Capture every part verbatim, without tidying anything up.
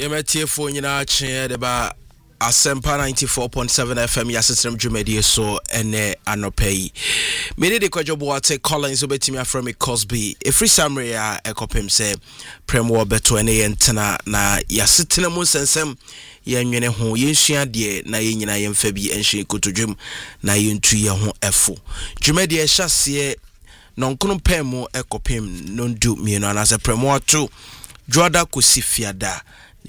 Yemetie fo nyina che de ba Asempa ninety-four point seven F M yasetrem dwumadi so ene anopai. Me de kwajobo ate Collins obetimi afro me Cosby. E free summary a ekopem se premo beto ene yentena na yasetena mu sensem yenwene ho yensua de na yenyina yemfa bi enhye kotodwem na yentu ye ho efo. Dwumadi e hyase nonkono pemu ekopem nondu mienu anase premo ato Joda Kosifiada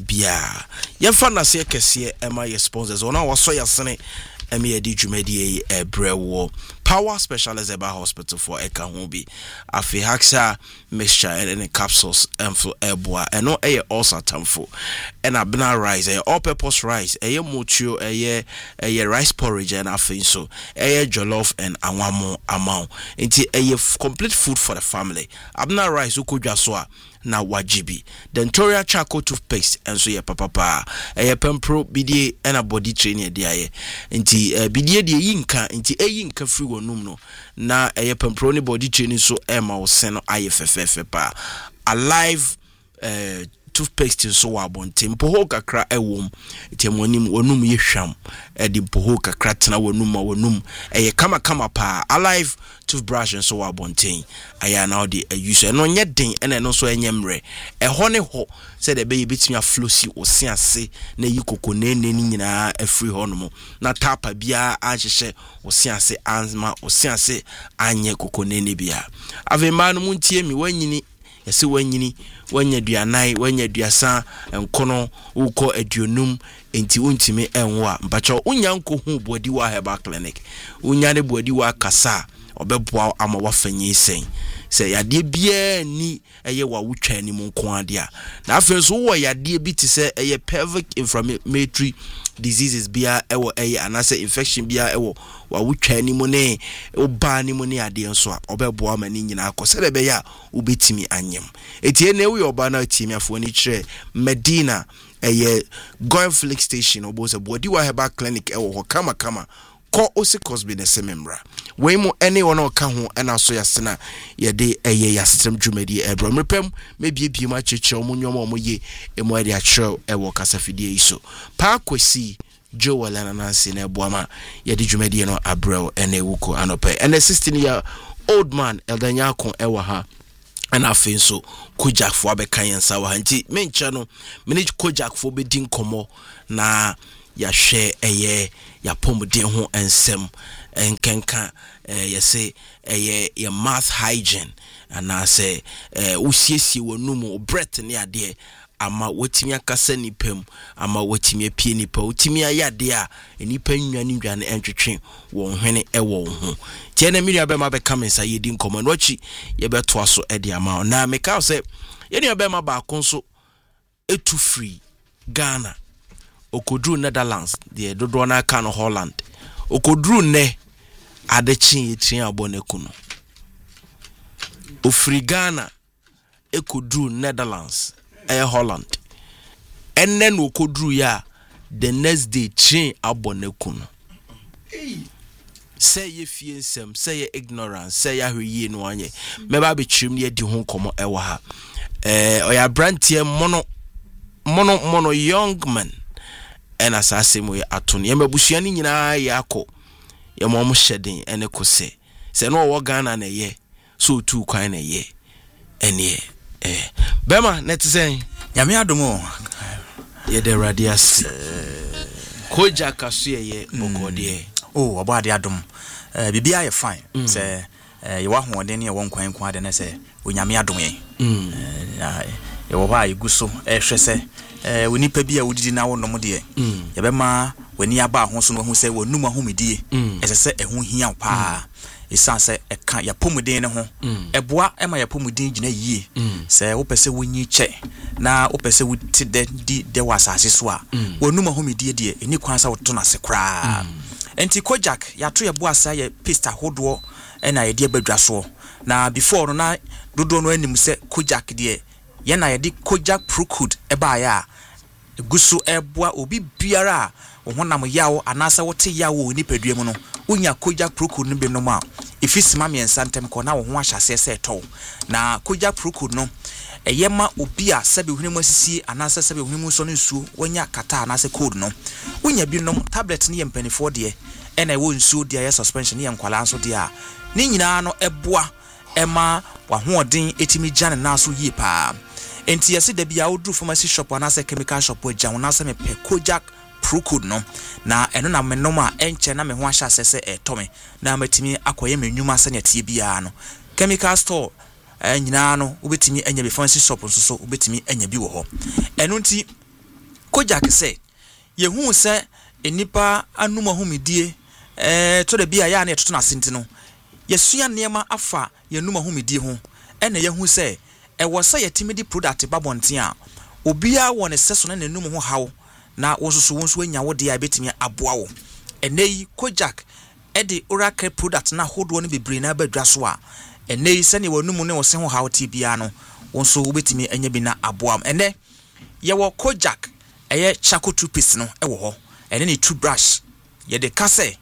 bia yemfa na se kese ema ye sponsors ona waso yasene ema ye di dwumadi e brewo Power Specialist Eba Hospital for Eka Hobi afi haxa mixture and capsules and for eboa and no eye also tamfo and abna rice a all purpose rice a mutuo a a rice porridge and afi so a jollof and awamo amount into a complete food for the family abna rice ukudwa so na wajibi dentoria charcoal toothpaste and so ye papa pa e pempro bidie and a body training dia nti bidie de yinka nti e yinka free wonum no na e pempro ni body training so e ma wo sen no ayefefefe pa alive uh, toothpaste so wabonte mpoho kakra ewom itemonim wonum ye hwam e di mpoho kakra tena wonum wonum e kama kama pa alive toothbrush so wabonte aya na odi use no nye den ene no so enyemre e ho ne ho se de be yebetimi aflosi osiase na yikoko na ene ni nyina afri ho no na tapa bia ahyehe osiase anma osiase anye koko na ene bia avema no muntie mi wanyini yesi wanyini wanya duanai wanya duasa enkono uko aduonum enti untimi enwa mpacho unyanko hu bodi wa Herbal Clinic unyane bodi wa kasa obeboa ama wafanyi sen se yade bia ni eye wa wutwa ni mu nko ade a na afenso wo yade bi ti se eye pelvic inflammatory diseases bia ewo eye anase infection bia ewo wa wutwa ni mu ne oba ni mu ne ade nso a obeboa ma ni nyina akose de be ya ubetimi anyem etie na ewe oba na timi afo ni kire Medina eye Goyflix station obo se bodi wa Herbal Clinic ewo ho kama kama ko osi Cosby ne semembra we mu ene wona oka ho ena so yasena ye de eye yasetrem dwumadi ebro mepem mebie bie ma cheche omo nyomo omo ye emu ade a chero ewo kasafidie iso pa kwesi Joel and Nancy ne boama ye de dwumadi no abrel ene wuko anope ene sixteen year old man eldanyako ewa ha and afin so Kojak fo abeka yensa wa nti mencha no mene Kojak fo be din komo na ya hwe eye ya pomden ho ensem enkenka eh yese eye ya mouth hygiene ana se eh usiesie wonum breath ne ade ama wotimi akasa nipam ama wotimi apie nipa wotimi ayade a nipa nwane nwane entwetwe won hwene e won ho tie na miri abema be kamensa yedi nkomo no chi ye beto aso e de ama na meka se ye ne abema ba konso etu free Ghana okodru Netherlands de dodo na aka no Holland okodru ne adechin yetrin aboneku no ofri Ghana ekodru Netherlands e Holland enne no okodru ya the next day train aboneku no say ye fie nsem say ye ignorance say ya hweye no anye meba be twim ne di ho komo e wa ha eh oya brantie mono mono mono young man and asase mo ye aton ye mabusua ni nyina ye akọ ye mo mo hyeden ene kose se no wo Ghana na ye so tu kwan na ye ene eh bema netisen nyame adomo ye de radias Kojak aso ye bokode oh obade adom eh bibia ye fine se ye wa hoden ne ye won kwan kwan de na se onyame adom ye mm ye wo ba iguso eh hwese eh woni pa bia wodidi na wo nom de ye be ma wani aba ho so no hu se wonum ahomedie ese se eho hia pa esan se eka ya pomuden ne ho eboa ema ya pomuden gina yie se wo pese wonyi che na wo pese wo ti de di de wasase so a wonum ahomedie de eni kwan sa wo to na se kra enti Kojak ya to ye boasa ye pista hodo ena ye de badwa so na before no na dodo no anim se Kojak de ye na ye de Kojak Procud eba ya gusu eboa obi biara wo honam yawo anasa wote yawo ni padua mu no unya Kojak Procud no be no ma ifisima miensa ntem ko na wo ho ahyase se to na Kojak Procud no eyema obi a sebe hwene asisi anase sebe hwene so no nsuo wonya kata anase cold no wonya bi nom tablet ne yempanifo de e na wo nsuo de ya suspension ne yankwala so de a ne nyina no eboa ema wahoɔden etimi gane na so yie pa enti yesi da bia wodru pharmacy shop anase chemical shop agya wona se me pe Kojak Pro Code no na eno na menom a enche na me ho ahya sese etome na matimi akoye menwuma se ne tie bia no chemical store nyina no obetimi anya be pharmacy shop nso so obetimi anya bi wo ho eno nti Kojak se ye hu se enipa anuma homedie eh to da bia ya na etoto na senti no yesua niema afa yenuma homedie ho ena ye hu se e wo se yetimi di product babonten a obia won seso na nanum ho hawo na wososo wonso anya wo de a betimi aboa wo enei Kojak e de oracle product na hodo no bebre na badwa so a enei se ne wanum ne wo se ho hawo ti bia no wonso wo betimi anya bi na aboa ene ye wo Kojak eye charcoal toothpaste no e wo ho ene ne toothbrush ye de kase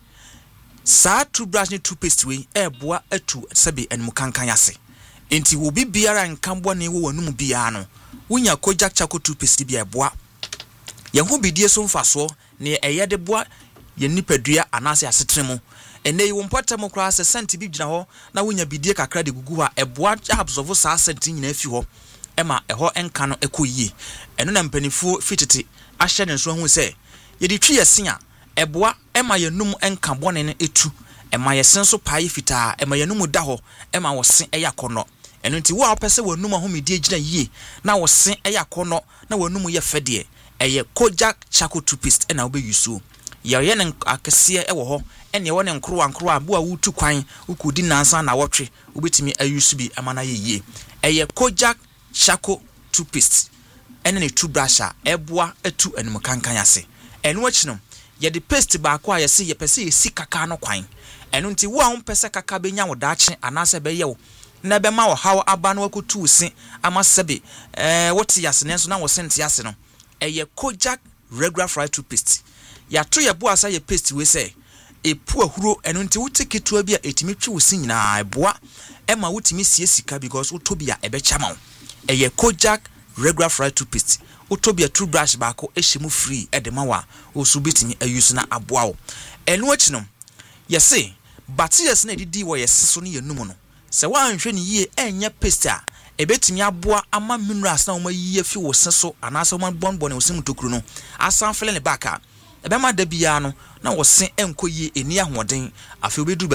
sa toothbrush ne toothpaste we e boa atu sebe enmu kankan ase enti wo bi biara nkambo ne wo wanum bia no wonya Kojak charcoal toothpaste bia boa ye ho bidie so mfaso ne eye de boa ye nipadua anase asetremu ene yi wo mpatam kra se senti bi gina ho na wonya bidie kakra de gugu ha e boa absorb sa senti nyina afi ho ema eho enka no ekoyie eno na mpanifu fitete ahye ne so hu se ye de twi yesen a eboa ema yenum enka bone ne etu ema yesen so pae fitaa ema yenum da ho ema wosen eyakono eno nti wo apese wanum ahomedie gina yie na wosen eyakono na wanum ye fede eye Kojak charcoal toothpaste ena obe yusu ye ye ne akese e wo ho ene wo ne nkro ankro abu a wutu kwan ukudi nansa na wotwe obetimi ayusu bi amana ye yie eye Kojak charcoal toothpaste ene ne toothbrush a eboa atu enum kankan ase eno achino ye de paste ba kwa ye se ye pese ye sikaka no kwan eno nti wo a wo pese kaka benya wo daache anase be ye wo na be ma wo hawo aba no akotu usi ama sebe eh wote yase nenso na wo sente yase no eye Kojak regular fried toothpaste ya to ye bo asa ye paste we say epu ahuro eno nti wote ketua bi a etimi twi usi nyina eboa ema wotimi sie sika because utobia ebe chama eye Kojak regular fried toothpaste utobia toothbrush baako ehyimu free edema wa osubitimi ayusu na aboa wo eno achino yese bacteria na didi wo yese so ne yenum no se wanhwe ne yie enya paste a ebetimi aboa ama minerals na wo mayiye fi wo seso anasa wo bonbon wo sim tokuru no asan fele ne baka ebema da bia no na wo se enkoyie eni ahoden afi obedu